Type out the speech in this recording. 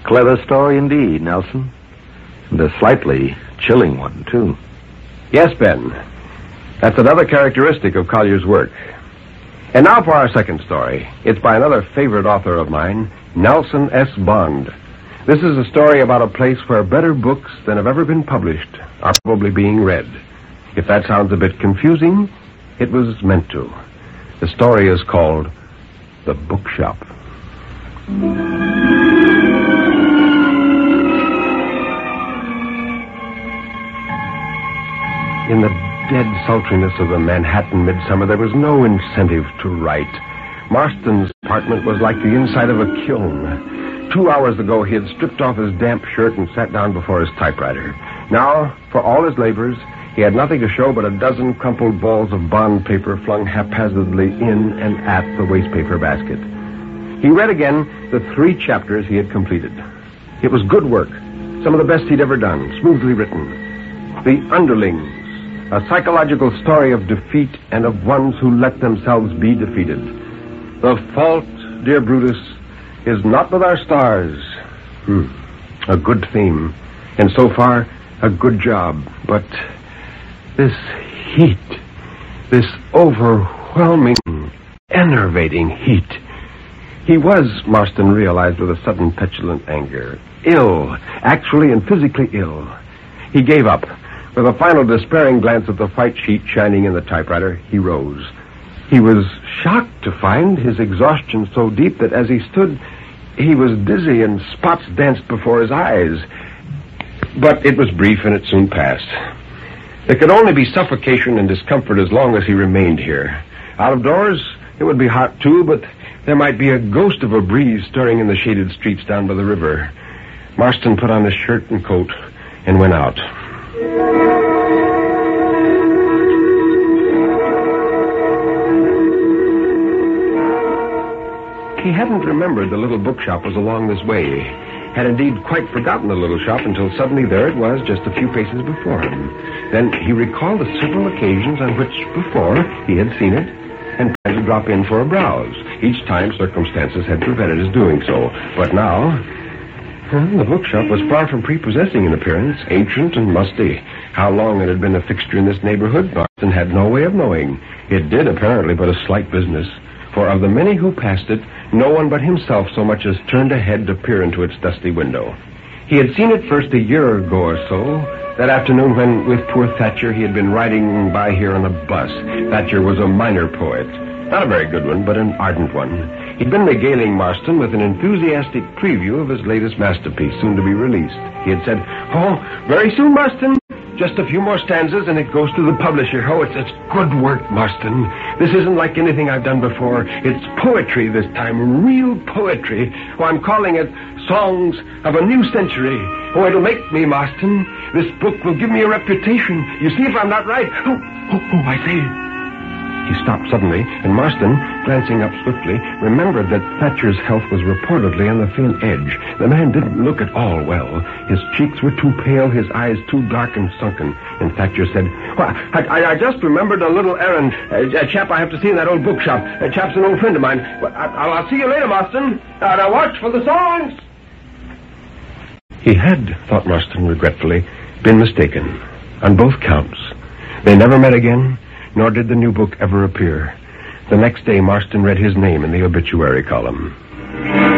Clever story indeed, Nelson. And a slightly chilling one, too. Yes, Ben. That's another characteristic of Collier's work. And now for our second story. It's by another favorite author of mine, Nelson S. Bond. This is a story about a place where better books than have ever been published are probably being read. If that sounds a bit confusing, it was meant to. The story is called The Bookshop. In the dead sultriness of the Manhattan midsummer, there was no incentive to write. Marston's apartment was like the inside of a kiln. 2 hours ago, he had stripped off his damp shirt and sat down before his typewriter. Now, for all his labors, he had nothing to show but a dozen crumpled balls of bond paper flung haphazardly in and at the wastepaper basket. He read again the 3 chapters he had completed. It was good work, some of the best he'd ever done, smoothly written. The Underlings, a psychological story of defeat and of ones who let themselves be defeated. The fault, dear Brutus, is not with our stars. A good theme, and so far, a good job. But this heat, this overwhelming, enervating heat. He was, Marston realized with a sudden petulant anger, ill, actually and physically ill. He gave up. With a final despairing glance at the white sheet shining in the typewriter, he rose. He was shocked to find his exhaustion so deep that as he stood, he was dizzy and spots danced before his eyes. But it was brief and it soon passed. There could only be suffocation and discomfort as long as he remained here. Out of doors, it would be hot too, but there might be a ghost of a breeze stirring in the shaded streets down by the river. Marston put on his shirt and coat and went out. He hadn't remembered the little bookshop was along this way. Had indeed quite forgotten the little shop until suddenly there it was just a few paces before him. Then he recalled the several occasions on which before he had seen it and planned to drop in for a browse. Each time circumstances had prevented his doing so. But now, the bookshop was far from prepossessing in appearance, ancient and musty. How long it had been a fixture in this neighborhood, Marston had no way of knowing. It did apparently but a slight business, for of the many who passed it, no one but himself so much as turned a head to peer into its dusty window. He had seen it first a year ago or so, that afternoon when, with poor Thatcher, he had been riding by here on a bus. Thatcher was a minor poet. Not a very good one, but an ardent one. He'd been regaling Marston with an enthusiastic preview of his latest masterpiece, soon to be released. He had said, "Oh, very soon, Marston. Just a few more stanzas and it goes to the publisher. Oh, it's good work, Marston. This isn't like anything I've done before. It's poetry this time, real poetry. Oh, I'm calling it Songs of a New Century. Oh, it'll make me, Marston. This book will give me a reputation. You see if I'm not right. Oh, I say." He stopped suddenly, and Marston, glancing up swiftly, remembered that Thatcher's health was reportedly on the thin edge. The man didn't look at all well. His cheeks were too pale, his eyes too dark and sunken. And Thatcher said, "Well, I just remembered a little errand. A chap I have to see in that old bookshop. A chap's an old friend of mine. Well, I'll see you later, Marston. Now watch for the songs." He had, thought Marston regretfully, been mistaken on both counts. They never met again, nor did the new book ever appear. The next day, Marston read his name in the obituary column.